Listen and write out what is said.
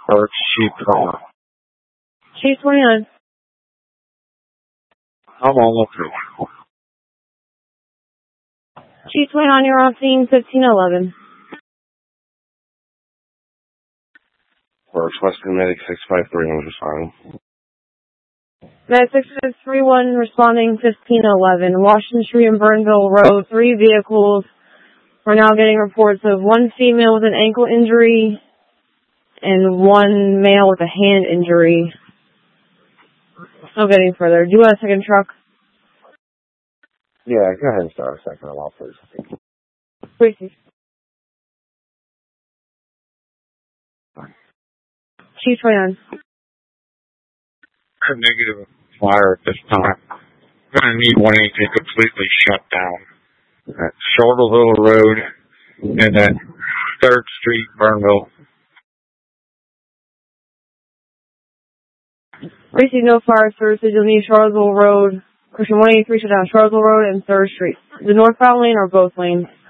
Works, Chief 29. Chief 29. I'm on location. Chief 29, you're on scene 1511. Works, Western Medic 653, I'm just fine. Med 6631 responding 1511. Washington Street and Burnville Road, 3 vehicles. We're now getting reports of 1 female with an ankle injury and 1 male with a hand injury. Still getting further. Do you want a second truck? Yeah, go ahead and start a second. I'm off first. Please. Chief 29. A negative fire at this time. I'm going to need 118 completely shut down. At Shorterville Road and at 3rd Street, Burnville. Received no fire services. You'll need Charlottesville Road. Christian 183 shut down Charlottesville Road and 3rd Street. The northbound lane or both lanes?